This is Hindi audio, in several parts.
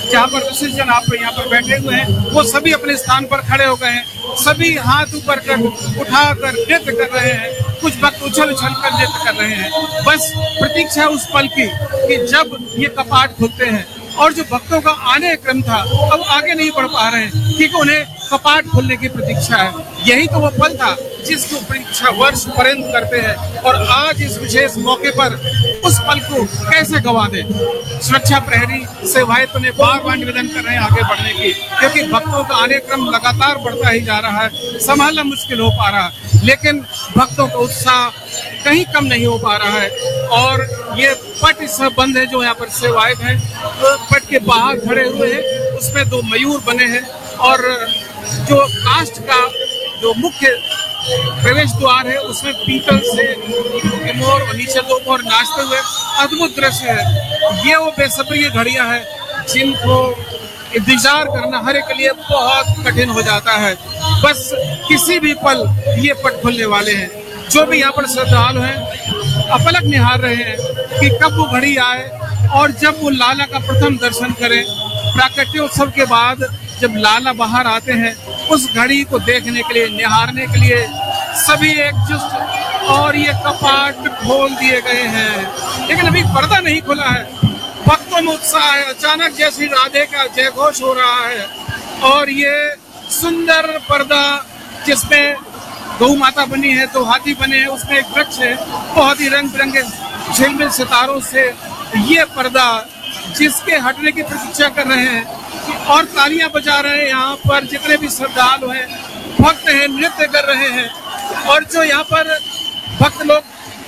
जहाँ पर विशिष्ट जन आप यहाँ पर बैठे हुए हैं वो सभी अपने स्थान पर खड़े हो गए हैं, सभी हाथ ऊपर कर उठाकर नृत्य कर रहे हैं, कुछ भक्त उछल उछल कर नृत्य कर रहे हैं। बस प्रतीक्षा उस पल की कि जब ये कपाट खुलते हैं, और जो भक्तों का आने का क्रम था अब आगे नहीं बढ़ पा रहे हैं क्योंकि उन्हें कपाट खोलने की प्रतीक्षा है। यही तो वो पल था जिसको प्रतीक्षा वर्ष पर्यंत करते हैं, और आज इस विशेष मौके पर उस पल को कैसे गवा दें। सुरक्षा प्रहरी सेवायत उन्हें बार बार निवेदन कर रहे हैं आगे बढ़ने की, क्योंकि भक्तों का आने क्रम लगातार बढ़ता ही जा रहा है, संभालना मुश्किल हो पा रहा है, लेकिन भक्तों का उत्साह कहीं कम नहीं हो पा रहा है। और ये पट इस समय बंद है, जो यहाँ पर सेवायत है पट के बाहर खड़े हुए हैं, उसमें 2 मयूर बने हैं, और जो काष्ठ का जो मुख्य प्रवेश द्वार है उसमें पीतल से मोर और नीचे 2 मोर नाचते हुए अद्भुत दृश्य है। ये वो बेसब्री की घड़ियां हैं जिनको इंतजार करना हर एक के लिए बहुत कठिन हो जाता है। बस किसी भी पल ये पट खुलने वाले हैं। जो भी यहाँ पर श्रद्धालु हैं अपलक निहार रहे हैं कि कब वो घड़ी आए और जब वो लाला का प्रथम दर्शन करें। प्राकट्योत्सव के बाद जब लाला बाहर आते हैं उस घड़ी को देखने के लिए, निहारने के लिए सभी एकजुट, और ये कपाट खोल दिए गए हैं, लेकिन अभी पर्दा नहीं खुला है। भक्तों में उत्साह है। अचानक जैसे राधे का जय घोष हो रहा है, और ये सुंदर पर्दा जिसमें गौ माता बनी है, 2 हाथी बने हैं, उसमें एक वृक्ष है, बहुत ही रंग बिरंगे झिलमिल सितारों से ये पर्दा जिसके हटने की प्रतीक्षा कर रहे हैं, और तालियां बजा रहे हैं। यहाँ पर जितने भी श्रद्धालु हैं, भक्त हैं, नृत्य कर रहे हैं, और जो यहाँ पर भक्त लोग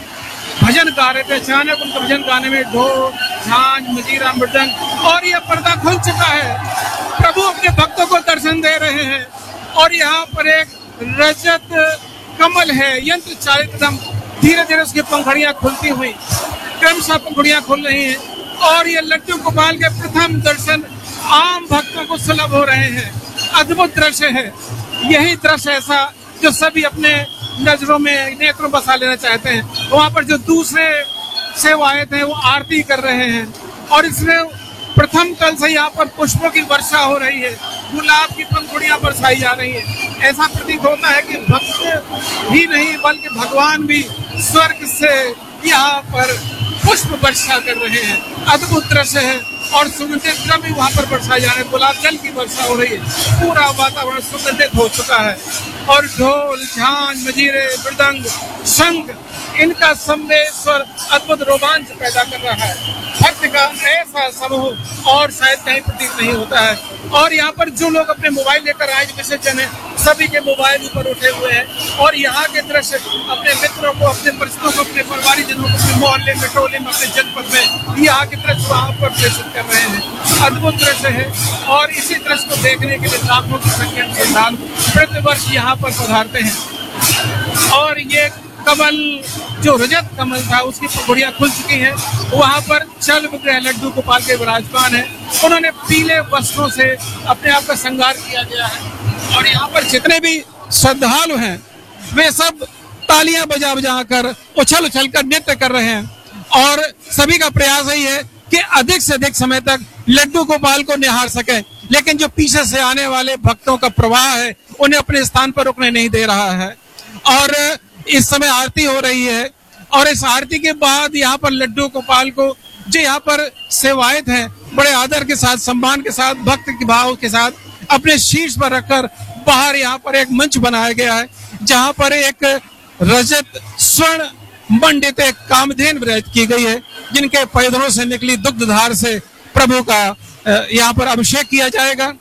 भजन गा रहे थे, अचानक उनके भजन गाने में ढोल, झांझ, मजीरा, मृदंग, और ये पर्दा खुल चुका है। प्रभु अपने भक्तों को दर्शन दे रहे हैं, और यहाँ पर एक रजत कमल है, यंत्र चालित दम, धीरे धीरे उसकी पंखुड़ियां खुलती हुई क्रमशः पंखुड़ियां खुल रही हैं, और ये लड्डू गोपाल के प्रथम दर्शन आम भक्तों को सुलभ हो रहे हैं। अद्भुत दृश्य है। यही दृश्य ऐसा जो सभी अपने नजरों में, नेत्रों बसा लेना चाहते हैं। वहाँ पर जो दूसरे सेवायत हैं वो आरती कर रहे हैं, और इसमें प्रथम तल से यहाँ पर पुष्पों की वर्षा हो रही है, गुलाब की पंखुड़ियां बरसाई जा रही है। ऐसा प्रतीत होता है कि भक्त ही नहीं बल्कि भगवान भी स्वर्ग से यहाँ पर पुष्प वर्षा कर रहे हैं। अद्भुत दृश्य है, और सुगंधित द्रव्य वहाँ पर बरसाए जा रहे हैं, गुलाब जल की वर्षा हो रही है, पूरा वातावरण सुगंधित हो चुका है, और ढोल, झांझ, मजीरे, मृदंग, शंख, इनका संदेश और अद्भुत रोमांच पैदा कर रहा है। भक्त का ऐसा समूह और शायद कहीं प्रतीत नहीं होता है। और यहाँ पर जो लोग अपने मोबाइल लेकर आए, विशेष जन है, सभी के मोबाइल ऊपर उठे हुए हैं, और यहाँ के दृश्य अपने मित्रों को, अपने परिचितों को, अपने परिवारी जनों को, अपने मोहल्ले में, टोले में, अपने जनपद में यहाँ के दृश्य वहाँ पर प्रेषित कर रहे हैं। अद्भुत दृश्य है, और इसी दृश्य को देखने के लिए लाखों की संख्या में श्रद्धालु प्रतिवर्ष यहाँ पर पधारते हैं। और ये कमल, जो रजत कमल था, उसकी पंखुड़ियां खुल चुकी हैं। वहाँ पर चल विग्रह लड्डू गोपाल के विराजमान है। उन्होंने पीले वस्त्रों से अपने आप का श्रृंगार किया गया है, और यहाँ पर जितने भी श्रद्धालु हैं वे सब तालियां बजा बजा कर, उछल उछल कर नृत्य कर रहे हैं, और सभी का प्रयास यही है कि अधिक से अधिक समय तक लड्डू गोपाल को निहार सके। लेकिन जो पीछे से आने वाले भक्तों का प्रवाह है उन्हें अपने स्थान पर रुकने नहीं दे रहा है। और इस समय आरती हो रही है, और इस आरती के बाद यहाँ पर लड्डू गोपाल को, जो यहाँ पर सेवायत हैं, बड़े आदर के साथ, सम्मान के साथ, भक्त के भाव के साथ अपने शीर्ष पर रखकर बाहर यहाँ पर एक मंच बनाया गया है, जहाँ पर एक रजत स्वर्ण मंडित एक कामधेन विराजित की गई है, जिनके पैदरों से निकली दुग्धधार से प्रभु का यहाँ पर अभिषेक किया जाएगा।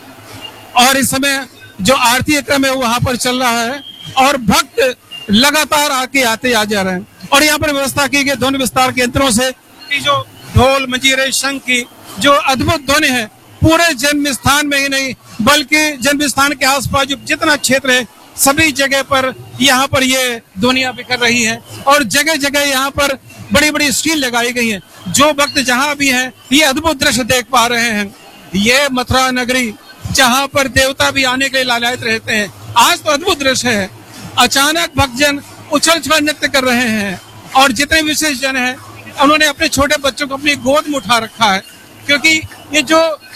और इस समय जो आरती क्रम है वहां पर चल रहा है, और भक्त लगातार आके आते आ जा रहे हैं। और यहाँ पर व्यवस्था की गई ध्वनि विस्तार के यंत्रों से, कि जो ढोल, मंजीरे, शंख की जो अद्भुत ध्वनि है, पूरे जन्म स्थान में ही नहीं बल्कि जन्म स्थान के आसपास जो जितना क्षेत्र है सभी जगह पर यहाँ पर ये ध्वनियां बिखर रही है, और जगह जगह यहाँ पर बड़ी बड़ी स्क्रीन लगाई गई है। जो भक्त जहाँ भी हैं ये अद्भुत दृश्य देख पा रहे हैं। ये मथुरा नगरी जहाँ पर देवता भी आने के लिए लालायित रहते हैं, आज तो अद्भुत दृश्य है। अचानक भक्तजन उछल उछल नृत्य कर रहे हैं, और जितने विशेष जन हैं उन्होंने अपने छोटे बच्चों को अपनी गोद में उठा रखा है, क्योंकि ये जो